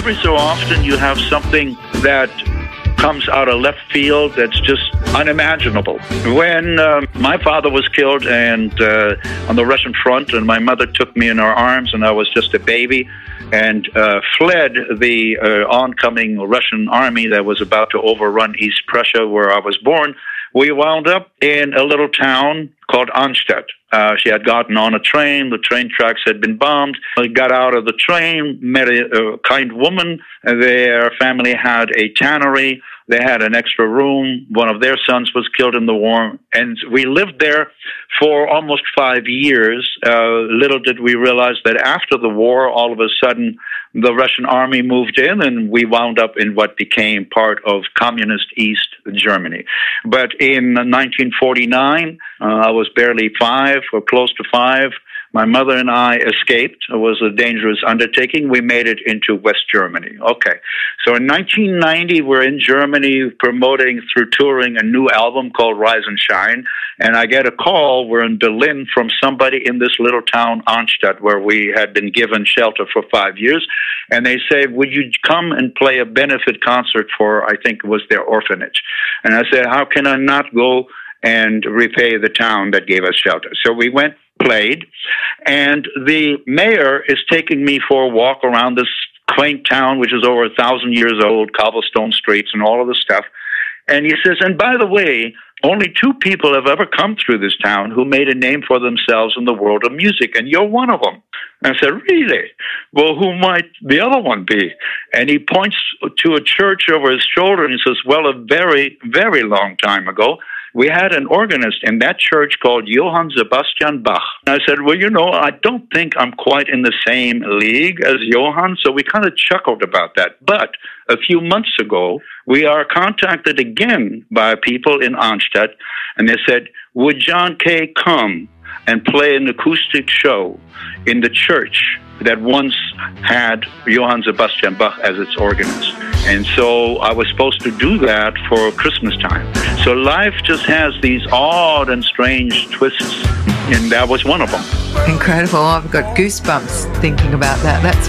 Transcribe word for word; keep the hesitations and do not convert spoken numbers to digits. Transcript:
every so often you have something that comes out of left field that's just unimaginable. When um, my father was killed and uh, on the Russian front, and my mother took me in her arms, and I was just a baby, and uh, fled the uh, oncoming Russian army that was about to overrun East Prussia, where I was born, we wound up in a little town called Arnstadt. Uh, she had gotten on a train. The train tracks had been bombed. I got out of the train, met a, a kind woman. Their family had a tannery. They had an extra room. One of their sons was killed in the war. And we lived there for almost five years. Uh, little did we realize that after the war, all of a sudden, the Russian army moved in, and we wound up in what became part of communist East Germany. But in nineteen forty-nine, uh, I was barely five or close to five. My mother and I escaped. It was a dangerous undertaking. We made it into West Germany. Okay. So in nineteen ninety, we're in Germany promoting through touring a new album called Rise and Shine. And I get a call. We're in Berlin from somebody in this little town, Arnstadt, where we had been given shelter for five years. And they say, would you come and play a benefit concert for, I think it was their orphanage. And I said, how can I not go and repay the town that gave us shelter? So we went, played, and the mayor is taking me for a walk around this quaint town, which is over a thousand years old, cobblestone streets and all of this stuff. And he says, and by the way, only two people have ever come through this town who made a name for themselves in the world of music, and you're one of them. And I said, really? Well, who might the other one be? And he points to a church over his shoulder, and he says, well, a very, very long time ago, we had an organist in that church called Johann Sebastian Bach. And I said, well, you know, I don't think I'm quite in the same league as Johann, so we kind of chuckled about that. But a few months ago, we are contacted again by people in Arnstadt, and they said, would John Kay come and play an acoustic show in the church that once had Johann Sebastian Bach as its organist? And so I was supposed to do that for Christmas time. So life just has these odd and strange twists, and that was one of them. Incredible. I've got goosebumps thinking about that. That's